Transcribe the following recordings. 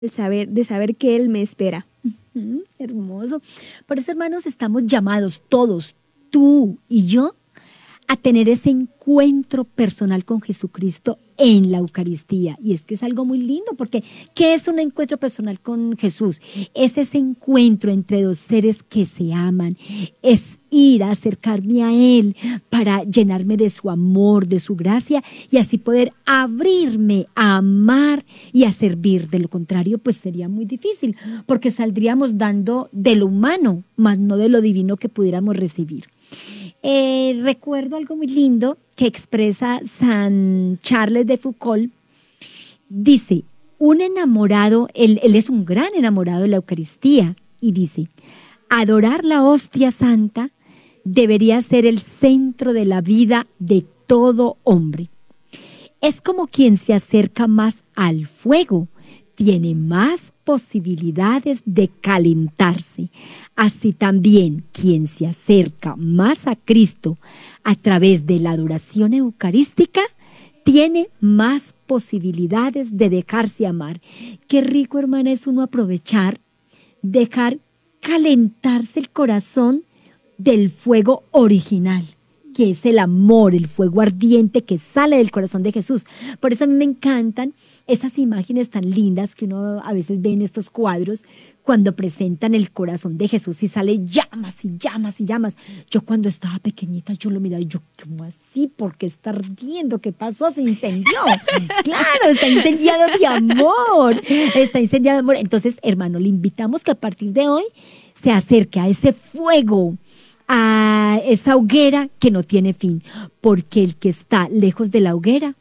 de saber que Él me espera. Hermoso. Por eso, hermanos, estamos llamados todos, tú y yo, a tener ese encuentro personal con Jesucristo en la Eucaristía. Y es que es algo muy lindo, porque ¿qué es un encuentro personal con Jesús? Es ese encuentro entre dos seres que se aman, es ir a acercarme a Él para llenarme de su amor, de su gracia, y así poder abrirme a amar y a servir. De lo contrario, pues sería muy difícil, porque saldríamos dando de lo humano, más no de lo divino que pudiéramos recibir. Recuerdo algo muy lindo que expresa San Charles de Foucault. Dice, un enamorado, él es un gran enamorado de la Eucaristía, y dice, adorar la hostia santa debería ser el centro de la vida de todo hombre. Es como quien se acerca más al fuego, tiene más posibilidades de calentarse. Así también quien se acerca más a Cristo a través de la adoración eucarística tiene más posibilidades de dejarse amar. Qué rico, hermana, es uno aprovechar, dejar calentarse el corazón del fuego original, que es el amor, el fuego ardiente que sale del corazón de Jesús. Por eso a mí me encantan esas imágenes tan lindas que uno a veces ve en estos cuadros cuando presentan el corazón de Jesús y sale llamas y llamas y llamas. Yo cuando estaba pequeñita, yo lo miraba y yo, ¿cómo así? ¿Por qué está ardiendo? ¿Qué pasó? Se incendió. Claro, está incendiado de amor. Está incendiado de amor. Entonces, hermano, le invitamos que a partir de hoy se acerque a ese fuego, a esa hoguera que no tiene fin, porque el que está lejos de la hoguera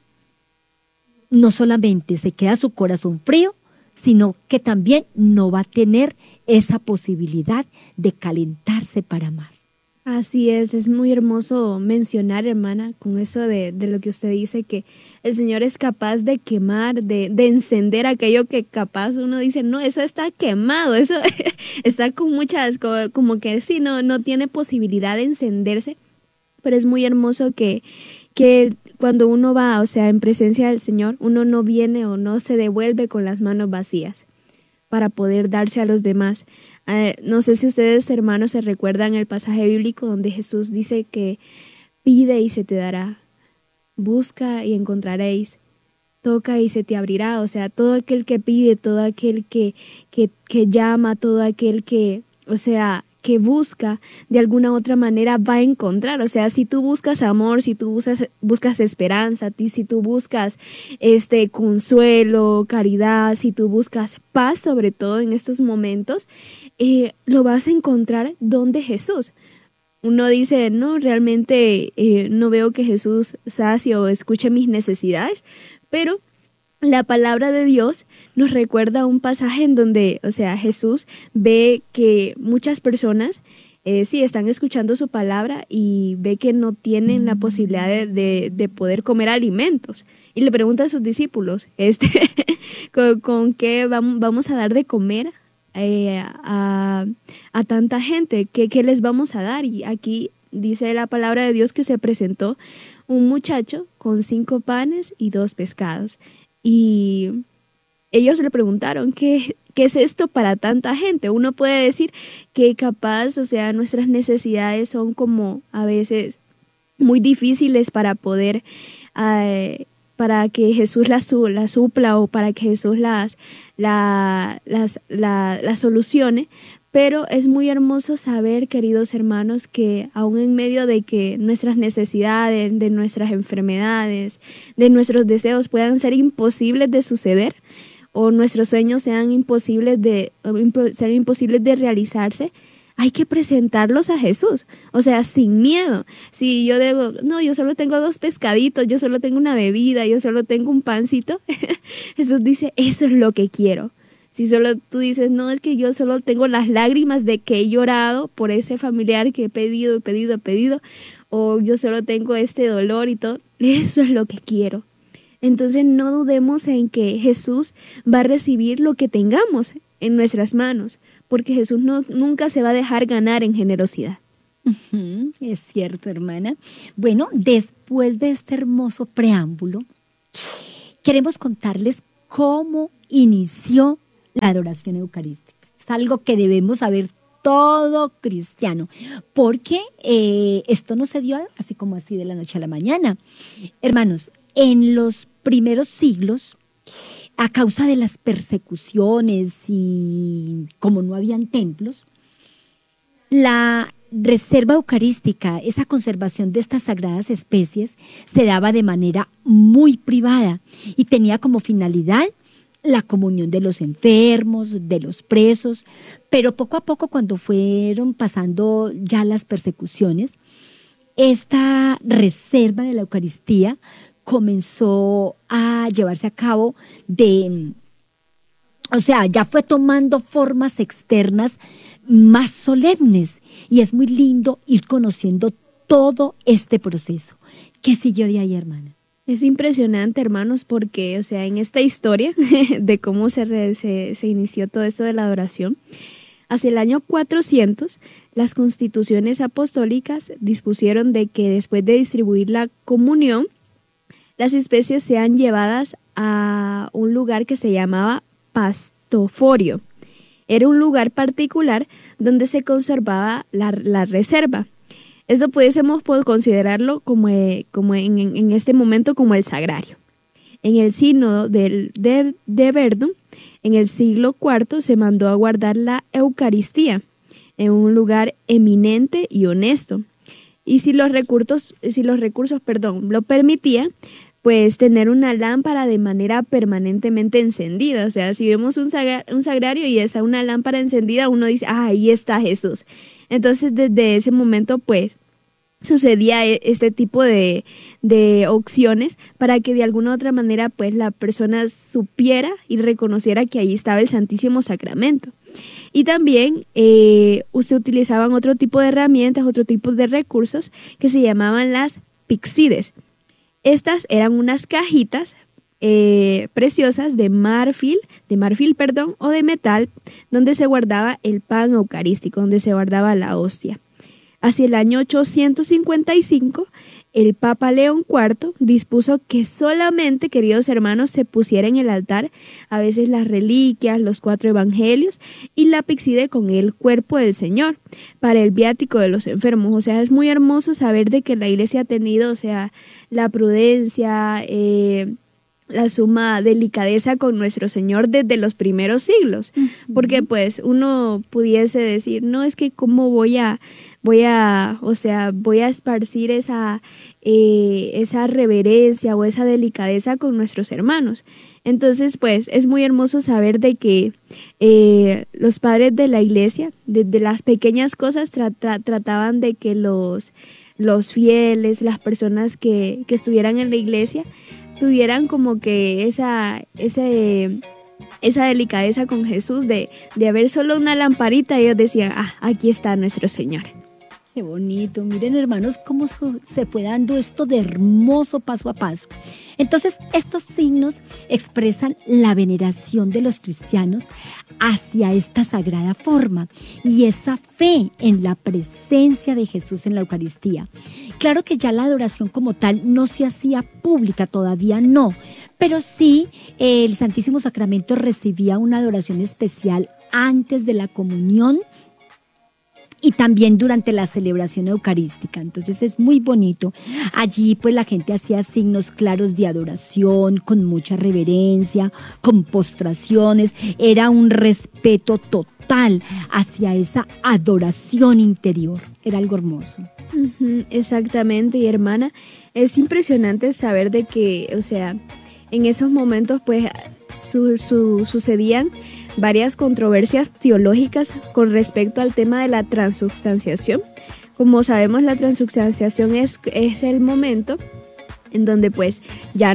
no solamente se queda su corazón frío, sino que también no va a tener esa posibilidad de calentarse para amar. Así es muy hermoso mencionar, hermana, con eso de lo que usted dice, que el Señor es capaz de quemar, de encender aquello que capaz uno dice, no, eso está quemado, eso está con muchas, como que sí, no tiene posibilidad de encenderse, pero es muy hermoso que cuando uno va, o sea, en presencia del Señor, uno no viene o no se devuelve con las manos vacías para poder darse a los demás. No sé si ustedes, hermanos, se recuerdan el pasaje bíblico donde Jesús dice que pide y se te dará, busca y encontraréis, toca y se te abrirá. O sea, todo aquel que pide, todo aquel que llama, todo aquel que, o sea, que busca, de alguna otra manera va a encontrar. O sea, si tú buscas amor, si tú buscas esperanza, si tú buscas consuelo, caridad, si tú buscas paz, sobre todo en estos momentos, lo vas a encontrar donde Jesús. Uno dice, no, realmente no veo que Jesús sacie o escuche mis necesidades, pero la palabra de Dios nos recuerda un pasaje en donde, o sea, Jesús ve que muchas personas sí están escuchando su palabra y ve que no tienen la posibilidad de poder comer alimentos. Y le pregunta a sus discípulos, ¿con qué vamos a dar de comer a tanta gente? ¿Qué les vamos a dar? Y aquí dice la palabra de Dios que se presentó un muchacho con 5 panes y 2 pescados. Y ellos le preguntaron, ¿qué es esto para tanta gente? Uno puede decir que capaz, o sea, nuestras necesidades son como a veces muy difíciles para poder, para que Jesús las supla o para que Jesús las solucione. Pero es muy hermoso saber, queridos hermanos, que aún en medio de que nuestras necesidades, de nuestras enfermedades, de nuestros deseos puedan ser imposibles de suceder, o nuestros sueños sean imposibles de realizarse, hay que presentarlos a Jesús, o sea, sin miedo. Si yo digo, no, yo solo tengo 2 pescaditos, yo solo tengo una bebida, yo solo tengo un pancito, Jesús dice, eso es lo que quiero. Si solo tú dices, no, es que yo solo tengo las lágrimas de que he llorado por ese familiar que he pedido, o yo solo tengo este dolor y todo, eso es lo que quiero. Entonces no dudemos en que Jesús va a recibir lo que tengamos en nuestras manos, porque Jesús nunca se va a dejar ganar en generosidad. Es cierto, hermana. Bueno, después de este hermoso preámbulo, queremos contarles cómo inició la adoración eucarística. Es algo que debemos saber todo cristiano, porque esto no se dio así como así de la noche a la mañana. Hermanos, en los primeros siglos, a causa de las persecuciones y como no habían templos, la reserva eucarística, esa conservación de estas sagradas especies, se daba de manera muy privada y tenía como finalidad la comunión de los enfermos, de los presos, pero poco a poco, cuando fueron pasando ya las persecuciones, esta reserva de la Eucaristía comenzó a llevarse a cabo ya fue tomando formas externas más solemnes, y es muy lindo ir conociendo todo este proceso. ¿Qué siguió de ahí, hermana? Es impresionante, hermanos, porque, o sea, en esta historia de cómo se inició todo esto de la adoración, hacia el año 400, las constituciones apostólicas dispusieron de que después de distribuir la comunión, las especies sean llevadas a un lugar que se llamaba pastoforio. Era un lugar particular donde se conservaba la reserva. Eso pudiésemos considerarlo como en este momento como el sagrario. En el sínodo de Verdun, en el siglo IV, se mandó a guardar la Eucaristía en un lugar eminente y honesto. Y si los recursos lo permitían, pues tener una lámpara de manera permanentemente encendida. O sea, si vemos un sagrario y está una lámpara encendida, uno dice, ahí está Jesús. Entonces, desde ese momento, pues, sucedía este tipo de opciones para que de alguna u otra manera, pues, la persona supiera y reconociera que ahí estaba el Santísimo Sacramento. Y también se utilizaban otro tipo de herramientas, otro tipo de recursos que se llamaban las pyxides. Estas eran unas cajitas preciosas de marfil, o de metal, donde se guardaba el pan eucarístico, donde se guardaba la hostia. Hacia el año 855, el Papa León IV dispuso que solamente, queridos hermanos, se pusiera en el altar a veces las reliquias, los 4 evangelios y la pyxide con el cuerpo del Señor para el viático de los enfermos. O sea, es muy hermoso saber de que la Iglesia ha tenido, o sea, la prudencia, la suma delicadeza con nuestro Señor desde los primeros siglos, porque pues uno pudiese decir, no, es que cómo voy a esparcir esa reverencia o esa delicadeza con nuestros hermanos. Entonces, pues, es muy hermoso saber de que los padres de la Iglesia, desde las pequeñas cosas, trataban de que los fieles, las personas que estuvieran en la Iglesia, tuvieran como que esa delicadeza con Jesús de haber solo una lamparita, y ellos decían, aquí está nuestro Señor. Qué bonito. Miren, hermanos, cómo se fue dando esto de hermoso paso a paso. Entonces, estos signos expresan la veneración de los cristianos hacia esta sagrada forma y esa fe en la presencia de Jesús en la Eucaristía. Claro que ya la adoración como tal no se hacía pública, todavía no, pero sí el Santísimo Sacramento recibía una adoración especial antes de la comunión y también durante la celebración eucarística. Entonces es muy bonito. Allí pues la gente hacía signos claros de adoración, con mucha reverencia, con postraciones. Era un respeto total hacia esa adoración interior. Era algo hermoso. Exactamente, y hermana, es impresionante saber de que, o sea, en esos momentos pues sucedían varias controversias teológicas con respecto al tema de la transubstanciación. Como sabemos, la transubstanciación es el momento en donde pues ya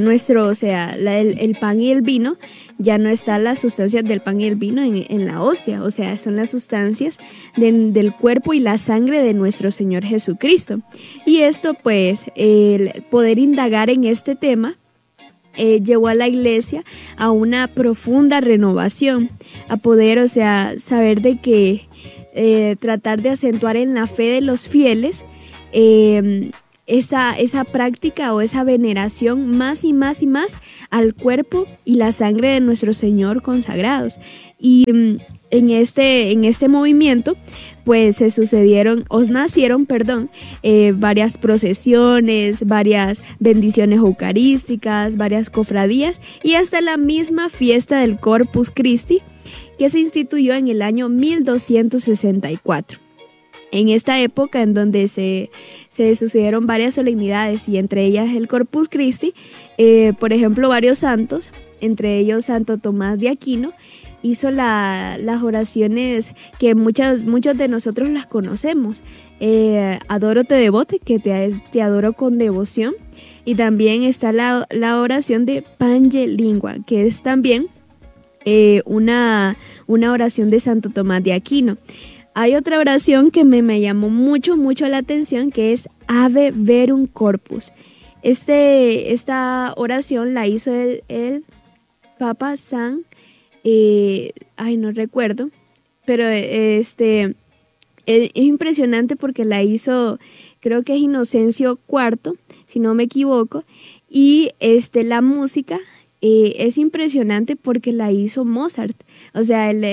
el pan y el vino, ya no están las sustancias del pan y el vino en la hostia, o sea, son las sustancias del cuerpo y la sangre de nuestro Señor Jesucristo. Y esto pues, el poder indagar en este tema, llevó a la Iglesia a una profunda renovación, a poder, saber de que tratar de acentuar en la fe de los fieles esa práctica o esa veneración más y más y más al cuerpo y la sangre de nuestro Señor consagrados. Y en este movimiento pues nacieron, varias procesiones, varias bendiciones eucarísticas, varias cofradías y hasta la misma fiesta del Corpus Christi, que se instituyó en el año 1264. En esta época en donde se sucedieron varias solemnidades y entre ellas el Corpus Christi, por ejemplo, varios santos, entre ellos Santo Tomás de Aquino, hizo las oraciones que muchos de nosotros las conocemos. Adoro te devote, que te adoro con devoción. Y también está la oración de Pange Lingua, que es también una oración de Santo Tomás de Aquino. Hay otra oración que me llamó mucho la atención, que es Ave Verum Corpus. Esta oración la hizo el Papa San, no recuerdo, pero es impresionante porque la hizo, creo que es Inocencio IV, si no me equivoco, y la música es impresionante porque la hizo Mozart. O sea, el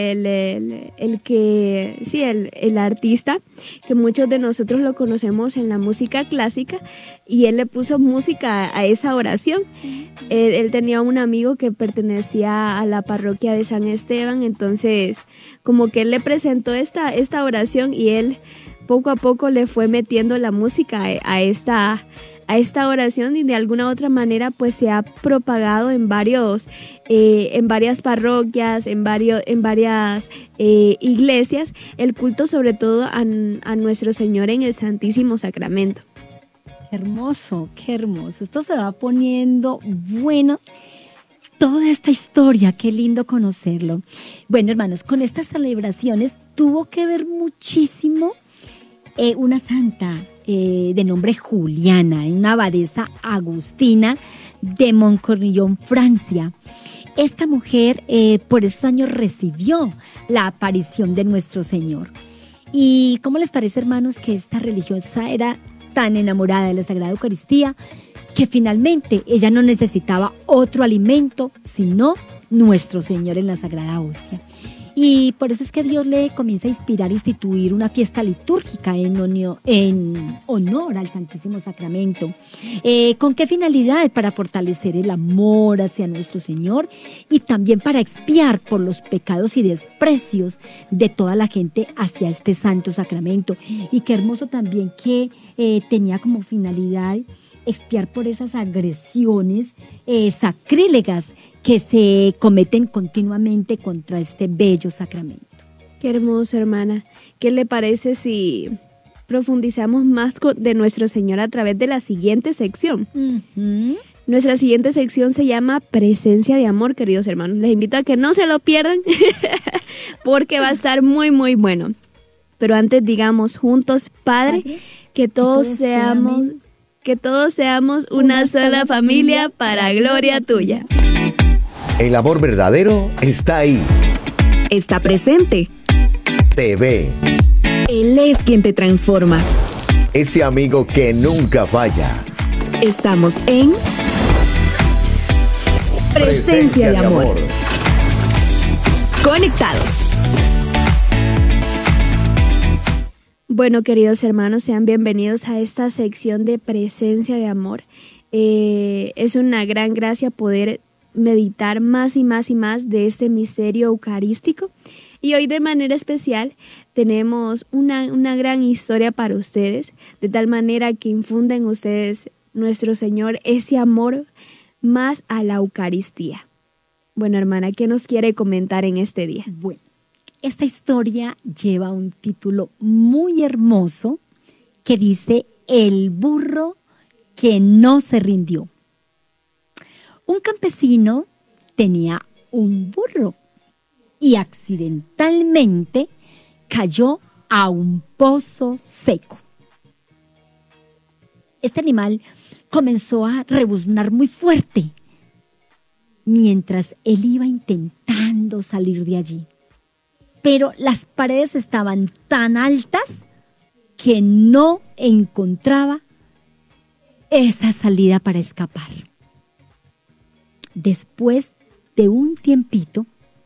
artista, que muchos de nosotros lo conocemos en la música clásica, y él le puso música a esa oración. Él tenía un amigo que pertenecía a la parroquia de San Esteban, entonces como que él le presentó esta oración y él poco a poco le fue metiendo la música a esta oración, y de alguna otra manera pues se ha propagado en varias parroquias, en varias iglesias, el culto sobre todo a nuestro Señor en el Santísimo Sacramento. Qué hermoso. Esto se va poniendo bueno. Toda esta historia, qué lindo conocerlo. Bueno, hermanos, con estas celebraciones tuvo que ver muchísimo una santa de nombre Juliana, una abadesa agustina de Montcornillon, Francia. Esta mujer por esos años recibió la aparición de nuestro Señor. ¿Y cómo les parece, hermanos, que esta religiosa era tan enamorada de la Sagrada Eucaristía que finalmente ella no necesitaba otro alimento sino nuestro Señor en la Sagrada Hostia? Y por eso es que Dios le comienza a inspirar a instituir una fiesta litúrgica en honor al Santísimo Sacramento. ¿Con qué finalidad? Para fortalecer el amor hacia nuestro Señor y también para expiar por los pecados y desprecios de toda la gente hacia este Santo Sacramento. Y qué hermoso también que tenía como finalidad expiar por esas agresiones sacrílegas que se cometen continuamente contra este bello sacramento. Qué hermoso, hermana. ¿Qué le parece si profundizamos más de nuestro Señor a través de la siguiente sección? Uh-huh. Nuestra siguiente sección se llama Presencia de Amor, queridos hermanos. Les invito a que no se lo pierdan porque va a estar muy bueno. Pero antes digamos juntos, Padre, que todos seamos una sola familia para gloria tuya. El amor verdadero está ahí. Está presente. Te ve. Él es quien te transforma. Ese amigo que nunca falla. Estamos en Presencia de Amor. Conectados. Bueno, queridos hermanos, sean bienvenidos a esta sección de Presencia de Amor. Es una gran gracia poder meditar más y más de este misterio eucarístico. Y hoy de manera especial tenemos una gran historia para ustedes, de tal manera que infunden en ustedes, nuestro Señor, ese amor más a la Eucaristía. Bueno, hermana, ¿qué nos quiere comentar en este día? Bueno, esta historia lleva un título muy hermoso que dice El burro que no se rindió. Un campesino tenía un burro y accidentalmente cayó a un pozo seco. Este animal comenzó a rebuznar muy fuerte mientras él iba intentando salir de allí. Pero las paredes estaban tan altas que no encontraba esa salida para escapar. Después de un tiempito,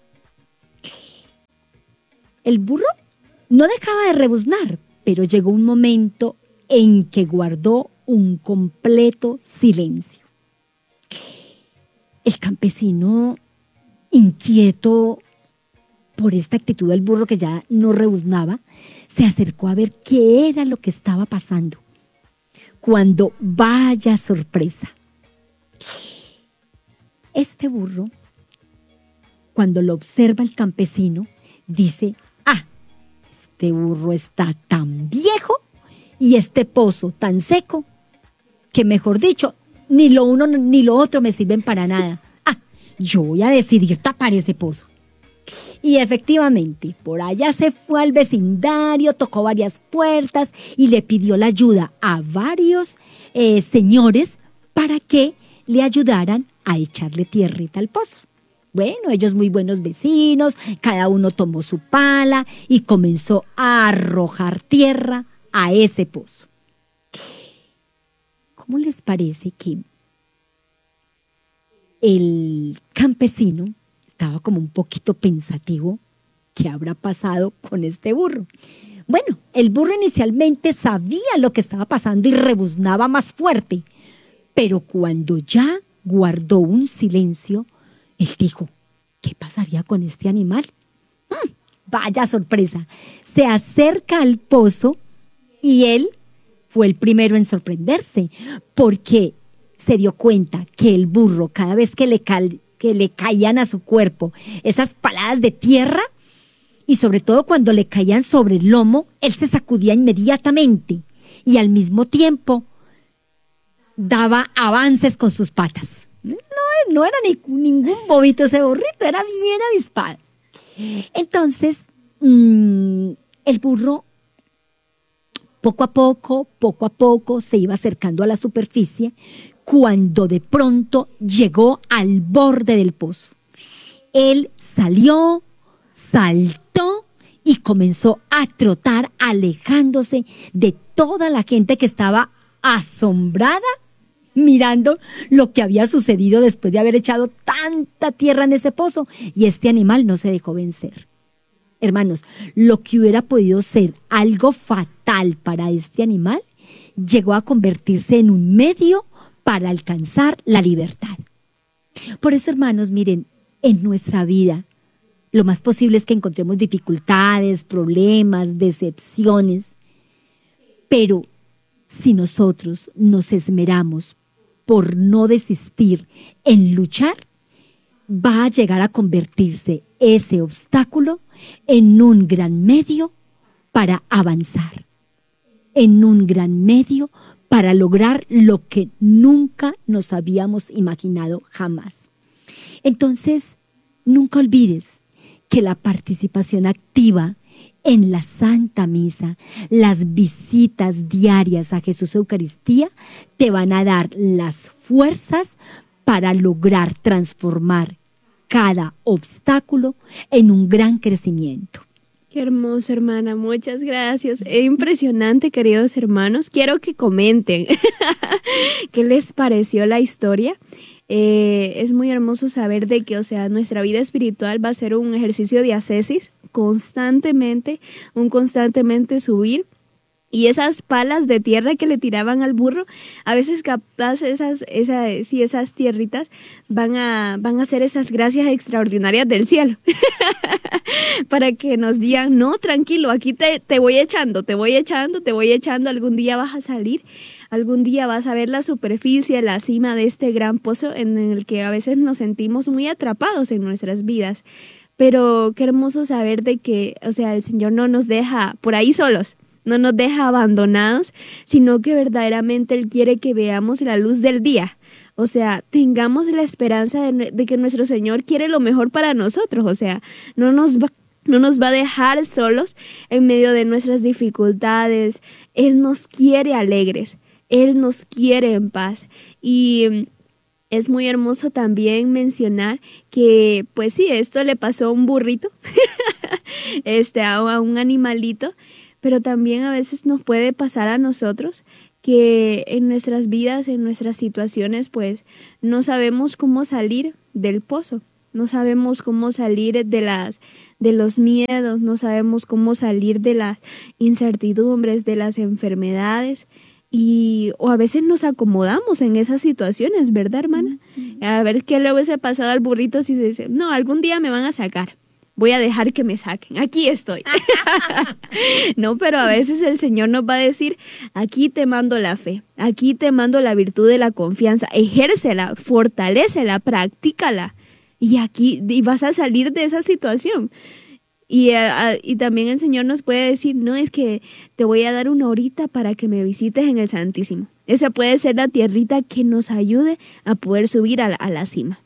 el burro no dejaba de rebuznar, pero llegó un momento en que guardó un completo silencio. El campesino, inquieto por esta actitud del burro que ya no rebuznaba, se acercó a ver qué era lo que estaba pasando. Cuando, vaya sorpresa, este burro, cuando lo observa el campesino, dice: este burro está tan viejo y este pozo tan seco que, mejor dicho, ni lo uno ni lo otro me sirven para nada. Yo voy a decidir tapar ese pozo. Y efectivamente, por allá se fue al vecindario, tocó varias puertas y le pidió la ayuda a varios señores para que le ayudaran a echarle tierrita al pozo. Bueno, ellos muy buenos vecinos, cada uno tomó su pala y comenzó a arrojar tierra a ese pozo. ¿Cómo les parece que el campesino estaba como un poquito pensativo? ¿Qué habrá pasado con este burro? Bueno, el burro inicialmente sabía lo que estaba pasando y rebuznaba más fuerte, pero cuando ya guardó un silencio, él dijo: ¿qué pasaría con este animal? Vaya sorpresa, se acerca al pozo y él fue el primero en sorprenderse, porque se dio cuenta que el burro, cada vez que le caían a su cuerpo esas paladas de tierra, y sobre todo cuando le caían sobre el lomo, él se sacudía inmediatamente y al mismo tiempo daba avances con sus patas. No era ningún bobito ese burrito, era bien avispado. Entonces, el burro poco a poco se iba acercando a la superficie, cuando de pronto llegó al borde del pozo. Él salió, saltó y comenzó a trotar, alejándose de toda la gente que estaba asombrada mirando lo que había sucedido después de haber echado tanta tierra en ese pozo, y este animal no se dejó vencer. Hermanos, lo que hubiera podido ser algo fatal para este animal llegó a convertirse en un medio para alcanzar la libertad. Por eso, hermanos, miren, en nuestra vida lo más posible es que encontremos dificultades, problemas, decepciones, pero si nosotros nos esmeramos por no desistir en luchar, va a llegar a convertirse ese obstáculo en un gran medio para avanzar, en un gran medio para lograr lo que nunca nos habíamos imaginado jamás. Entonces, nunca olvides que la participación activa en la Santa Misa, las visitas diarias a Jesús Eucaristía, te van a dar las fuerzas para lograr transformar cada obstáculo en un gran crecimiento. Qué hermoso, hermana, muchas gracias. Es impresionante, queridos hermanos. Quiero que comenten qué les pareció la historia. Es muy hermoso saber de que, nuestra vida espiritual va a ser un ejercicio de ascesis constantemente subir. Y esas palas de tierra que le tiraban al burro, a veces capaz esas tierritas van a ser esas gracias extraordinarias del cielo. Para que nos digan: no, tranquilo, aquí te voy echando, algún día vas a salir, algún día vas a ver la superficie, la cima de este gran pozo en el que a veces nos sentimos muy atrapados en nuestras vidas. Pero qué hermoso saber de que, el Señor no nos deja por ahí solos, no nos deja abandonados, sino que verdaderamente Él quiere que veamos la luz del día. Tengamos la esperanza de que nuestro Señor quiere lo mejor para nosotros. No nos va a dejar solos en medio de nuestras dificultades. Él nos quiere alegres, Él nos quiere en paz. Y es muy hermoso también mencionar que, pues sí, esto le pasó a un burrito, a un animalito, pero también a veces nos puede pasar a nosotros que en nuestras vidas, en nuestras situaciones, pues no sabemos cómo salir del pozo, no sabemos cómo salir de los miedos, no sabemos cómo salir de las incertidumbres, de las enfermedades, o a veces nos acomodamos en esas situaciones, ¿verdad, hermana? A ver qué le hubiese pasado al burrito si se dice, no, algún día me van a sacar. Voy a dejar que me saquen, aquí estoy. No, pero a veces el Señor nos va a decir, aquí te mando la fe, aquí te mando la virtud de la confianza, ejércela, fortalécela, practícala, y vas a salir de esa situación. Y también el Señor nos puede decir, no, es que te voy a dar una horita para que me visites en el Santísimo. Esa puede ser la tierrita que nos ayude a poder subir a la cima.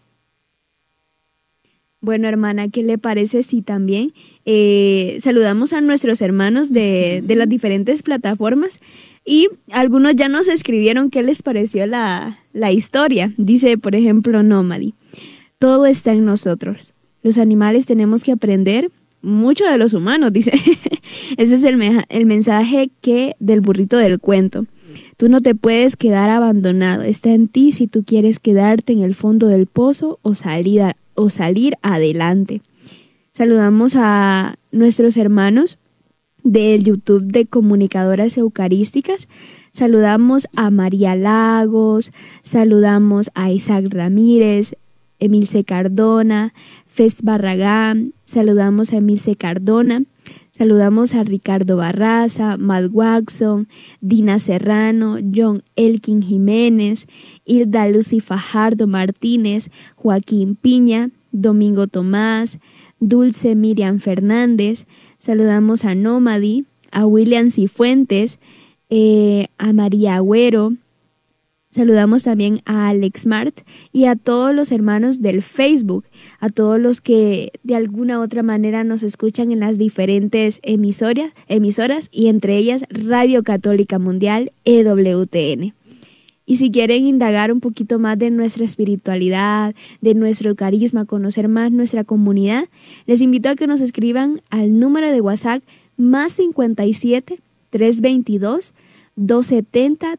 Bueno, hermana, ¿qué le parece si también saludamos a nuestros hermanos de las diferentes plataformas? Y algunos ya nos escribieron qué les pareció la historia. Dice, por ejemplo, Nómadi, todo está en nosotros. Los animales tenemos que aprender mucho de los humanos, dice. Ese es el mensaje del burrito del cuento. Tú no te puedes quedar abandonado. Está en ti si tú quieres quedarte en el fondo del pozo o salir adelante. Saludamos a nuestros hermanos del YouTube de Comunicadoras Eucarísticas. Saludamos a María Lagos, saludamos a Isaac Ramírez, Emilce Cardona, Fes Barragán, saludamos a Emilce Cardona, saludamos a Ricardo Barraza, Matt Watson, Dina Serrano, John Elkin Jiménez, Hilda Lucy Fajardo Martínez, Joaquín Piña, Domingo Tomás, Dulce Miriam Fernández, saludamos a Nómadi, a William Cifuentes, a María Agüero, saludamos también a Alex Mart y a todos los hermanos del Facebook, a todos los que de alguna u otra manera nos escuchan en las diferentes emisoras y entre ellas Radio Católica Mundial, EWTN. Y si quieren indagar un poquito más de nuestra espiritualidad, de nuestro carisma, conocer más nuestra comunidad, les invito a que nos escriban al número de WhatsApp +57 322 270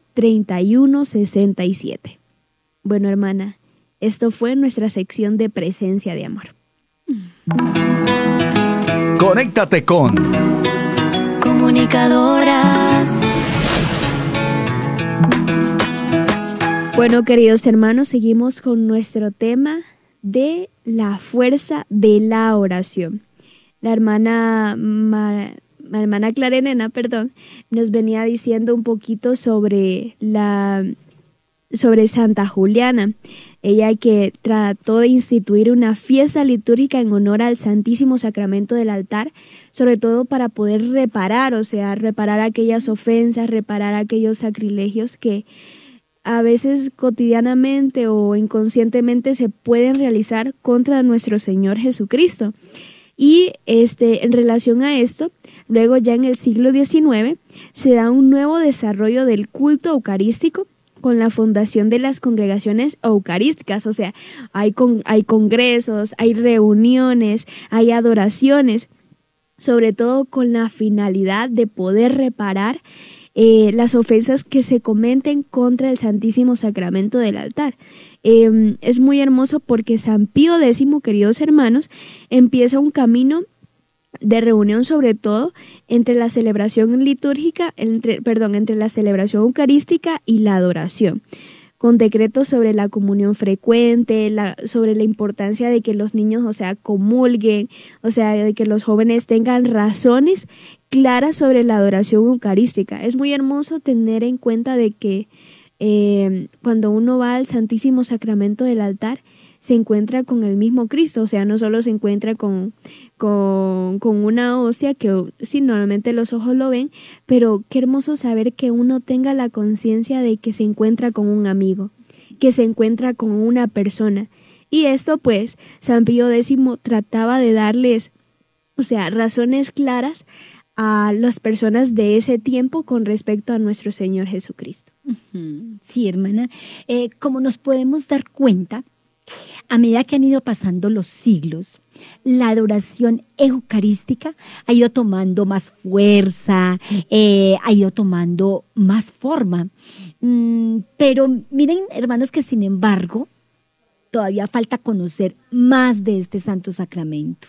3167. Bueno, hermana, esto fue nuestra sección de Presencia de Amor. Conéctate con Comunicadoras. Bueno, queridos hermanos, seguimos con nuestro tema de la fuerza de la oración. La hermana Clarenena, nos venía diciendo un poquito sobre Santa Juliana. Ella que trató de instituir una fiesta litúrgica en honor al Santísimo Sacramento del altar, sobre todo para poder reparar aquellas ofensas, reparar aquellos sacrilegios que a veces cotidianamente o inconscientemente se pueden realizar contra nuestro Señor Jesucristo. Y en relación a esto, luego ya en el siglo XIX se da un nuevo desarrollo del culto eucarístico con la fundación de las congregaciones eucarísticas. O sea, hay congresos, hay reuniones, hay adoraciones, sobre todo con la finalidad de poder reparar las ofensas que se cometen contra el Santísimo Sacramento del altar. Es muy hermoso porque San Pío X, queridos hermanos, empieza un camino de reunión sobre todo entre la celebración litúrgica, entre la celebración eucarística y la adoración, con decretos sobre la comunión frecuente, sobre la importancia de que los niños, comulguen, de que los jóvenes tengan razones claras sobre la adoración eucarística. Es muy hermoso tener en cuenta de que cuando uno va al Santísimo Sacramento del altar, se encuentra con el mismo Cristo, no solo se encuentra con una hostia que sí, normalmente los ojos lo ven, pero qué hermoso saber que uno tenga la conciencia de que se encuentra con un amigo, que se encuentra con una persona. Y esto pues San Pío X trataba de darles, razones claras a las personas de ese tiempo con respecto a nuestro Señor Jesucristo. Sí, hermana. Como nos podemos dar cuenta, A medida que han ido pasando los siglos, la adoración eucarística ha ido tomando más fuerza, ha ido tomando más forma. Pero miren, hermanos, que sin embargo, todavía falta conocer más de este santo sacramento.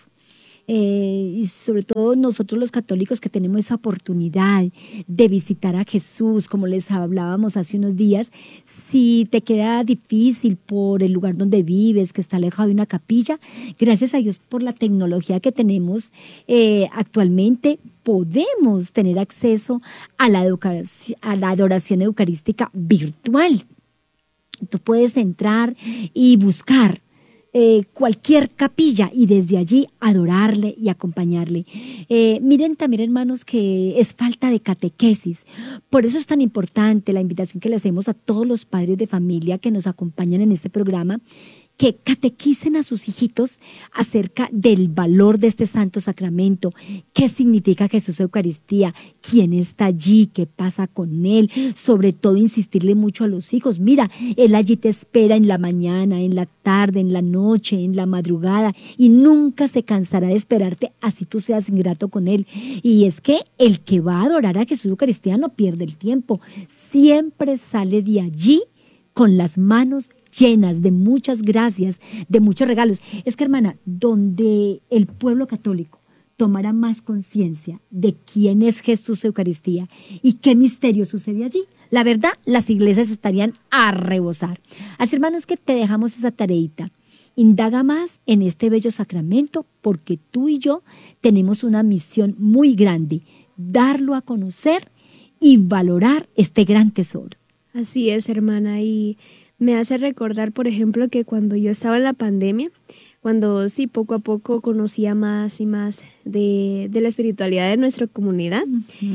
Y sobre todo nosotros los católicos que tenemos esa oportunidad de visitar a Jesús, como les hablábamos hace unos días, si te queda difícil por el lugar donde vives, que está alejado de una capilla, gracias a Dios por la tecnología que tenemos actualmente, podemos tener acceso a la adoración eucarística virtual. Tú puedes entrar y buscar cualquier capilla y desde allí adorarle y acompañarle. Miren también, hermanos, que es falta de catequesis. Por eso es tan importante la invitación que le hacemos a todos los padres de familia que nos acompañan en este programa, que catequicen a sus hijitos acerca del valor de este santo sacramento, qué significa Jesús Eucaristía, quién está allí, qué pasa con él, sobre todo insistirle mucho a los hijos. Mira, él allí te espera en la mañana, en la tarde, en la noche, en la madrugada, y nunca se cansará de esperarte, así tú seas ingrato con él. Y es que el que va a adorar a Jesús Eucaristía no pierde el tiempo, siempre sale de allí con las manos llenas de muchas gracias, de muchos regalos. Es que, hermana, donde el pueblo católico tomara más conciencia de quién es Jesús Eucaristía y qué misterio sucede allí, la verdad, las iglesias estarían a rebosar. Así, hermanos, que te dejamos esa tareita. Indaga más en este bello sacramento, porque tú y yo tenemos una misión muy grande, darlo a conocer y valorar este gran tesoro. Así es, hermana, y me hace recordar, por ejemplo, que cuando yo estaba en la pandemia, cuando sí, poco a poco conocía más y más de la espiritualidad de nuestra comunidad,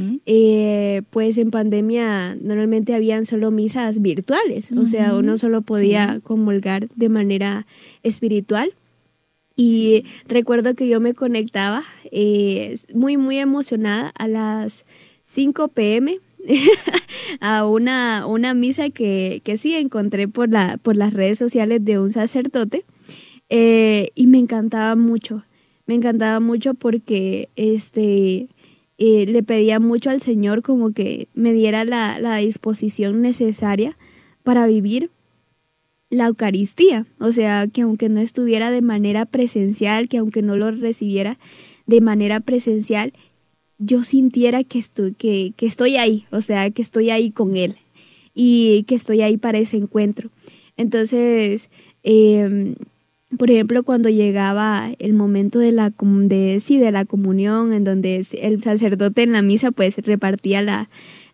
pues en pandemia normalmente habían solo misas virtuales, o sea, uno solo podía comulgar de manera espiritual. Y recuerdo que yo me conectaba muy, muy emocionada a las 5 p.m., a una misa que sí encontré por las redes sociales de un sacerdote, y me encantaba mucho porque le pedía mucho al Señor como que me diera la disposición necesaria para vivir la Eucaristía, o sea, que aunque no estuviera de manera presencial, que aunque no lo recibiera de manera presencial, yo sintiera que estoy ahí, o sea, que estoy ahí con Él y que estoy ahí para ese encuentro. Entonces, por ejemplo, cuando llegaba el momento de la comunión, en donde el sacerdote en la misa pues repartía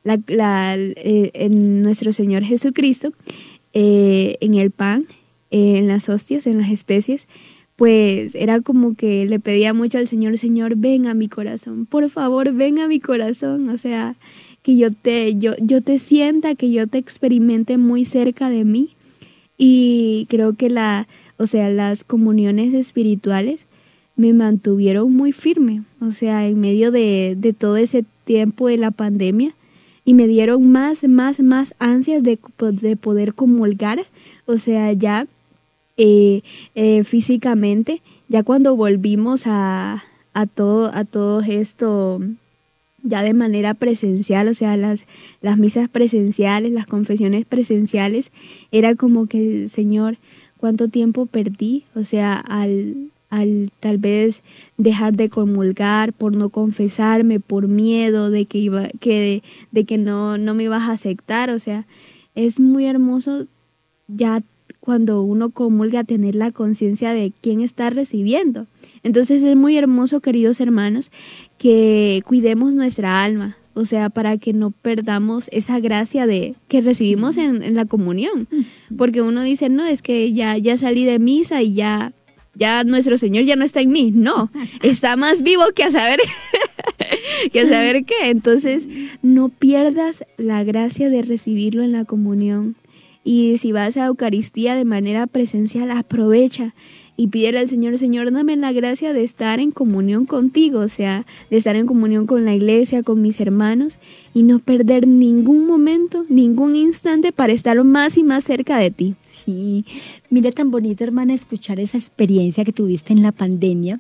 en nuestro Señor Jesucristo, en el pan, en las hostias, en las especies, pues era como que le pedía mucho al Señor, Señor, ven a mi corazón, por favor, ven a mi corazón, o sea, que yo te sienta, que yo te experimente muy cerca de mí. Y creo que las comuniones espirituales me mantuvieron muy firme, o sea, en medio de todo ese tiempo de la pandemia, y me dieron más ansias de poder comulgar, o sea, ya físicamente, ya cuando volvimos a todo esto ya de manera presencial, o sea, las misas presenciales, las confesiones presenciales, era como que, Señor, ¿cuánto tiempo perdí? O sea, al tal vez dejar de comulgar, por no confesarme, por miedo de que no me ibas a aceptar. O sea, es muy hermoso ya cuando uno comulga tener la conciencia de quién está recibiendo. Entonces es muy hermoso, queridos hermanos, que cuidemos nuestra alma, o sea, para que no perdamos esa gracia que recibimos en la comunión. Porque uno dice, no, es que ya salí de misa y ya nuestro Señor ya no está en mí. No, está más vivo que a saber qué. Entonces, no pierdas la gracia de recibirlo en la comunión. Y si vas a Eucaristía de manera presencial, aprovecha y pídele al Señor, Señor, dame la gracia de estar en comunión contigo, o sea, de estar en comunión con la iglesia, con mis hermanos y no perder ningún momento, ningún instante para estar más y más cerca de ti. Sí, mira tan bonito, hermana, escuchar esa experiencia que tuviste en la pandemia.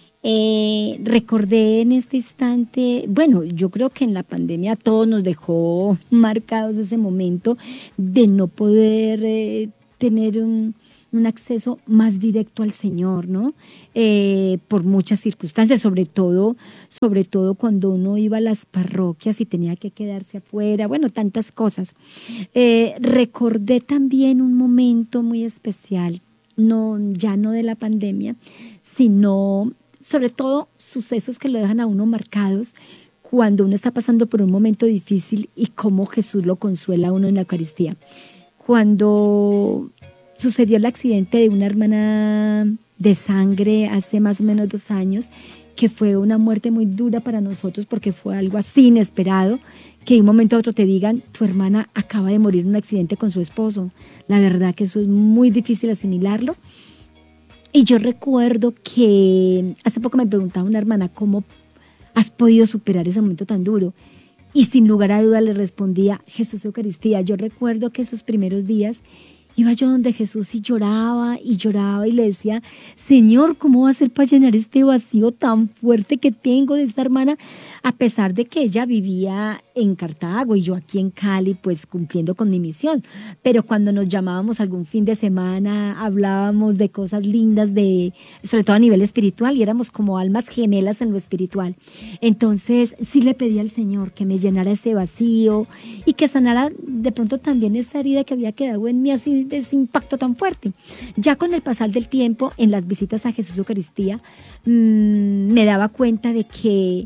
Recordé en este instante, bueno, yo creo que en la pandemia a todos nos dejó marcados ese momento de no poder tener un acceso más directo al Señor, ¿no? Por muchas circunstancias, sobre todo cuando uno iba a las parroquias y tenía que quedarse afuera, bueno, tantas cosas. Recordé también un momento muy especial, ya no de la pandemia, sino sobre todo sucesos que lo dejan a uno marcados cuando uno está pasando por un momento difícil y cómo Jesús lo consuela a uno en la Eucaristía. Cuando sucedió el accidente de una hermana de sangre hace más o menos 2 años, que fue una muerte muy dura para nosotros porque fue algo así inesperado, que de un momento a otro te digan, tu hermana acaba de morir en un accidente con su esposo. La verdad que eso es muy difícil asimilarlo. Y yo recuerdo que hace poco me preguntaba una hermana, ¿cómo has podido superar ese momento tan duro? Y sin lugar a duda le respondía, Jesús Eucaristía. Yo recuerdo que esos primeros días iba yo donde Jesús y lloraba y le decía, Señor, ¿cómo va a ser para llenar este vacío tan fuerte que tengo de esta hermana? A pesar de que ella vivía en Cartago y yo aquí en Cali, pues cumpliendo con mi misión. Pero cuando nos llamábamos algún fin de semana, hablábamos de cosas lindas, sobre todo a nivel espiritual, y éramos como almas gemelas en lo espiritual. Entonces sí le pedí al Señor que me llenara ese vacío y que sanara de pronto también esa herida que había quedado en mí, así de ese impacto tan fuerte. Ya con el pasar del tiempo, en las visitas a Jesús Eucaristía, me daba cuenta de que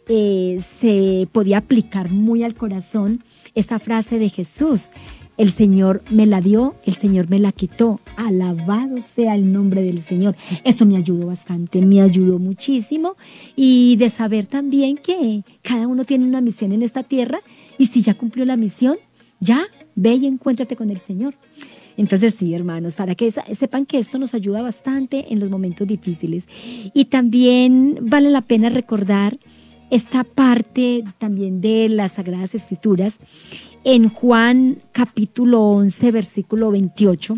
se podía aplicar muy al corazón esa frase de Jesús: el Señor me la dio, el Señor me la quitó, alabado sea el nombre del Señor. Eso me ayudó bastante, me ayudó muchísimo, y de saber también que cada uno tiene una misión en esta tierra, y si ya cumplió la misión, ya ve y encuéntrate con el Señor. Entonces sí, hermanos, para que sepan que esto nos ayuda bastante en los momentos difíciles. Y también vale la pena recordar esta parte también de las Sagradas Escrituras en Juan capítulo 11, versículo 28,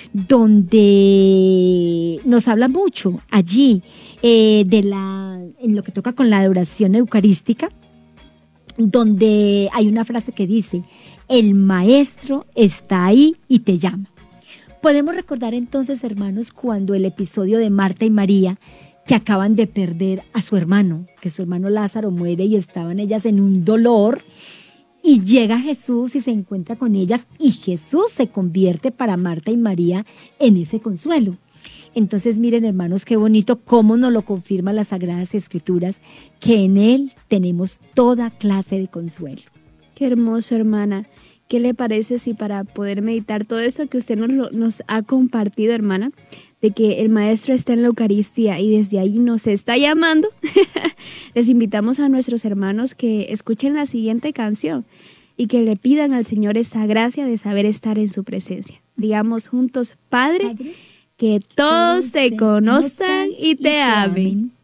donde nos habla mucho allí en lo que toca con la adoración eucarística, donde hay una frase que dice, el Maestro está ahí y te llama. Podemos recordar entonces, hermanos, cuando el episodio de Marta y María, que acaban de perder a su hermano, que su hermano Lázaro muere y estaban ellas en un dolor, y llega Jesús y se encuentra con ellas, y Jesús se convierte para Marta y María en ese consuelo. Entonces miren, hermanos, qué bonito cómo nos lo confirman las Sagradas Escrituras, que en Él tenemos toda clase de consuelo. Qué hermoso, hermana. ¿Qué le parece si para poder meditar todo esto que usted nos ha compartido, hermana, de que el Maestro está en la Eucaristía y desde ahí nos está llamando? Les invitamos a nuestros hermanos que escuchen la siguiente canción y que le pidan al Señor esa gracia de saber estar en su presencia. Digamos juntos, Padre, que todos te conozcan y te amen.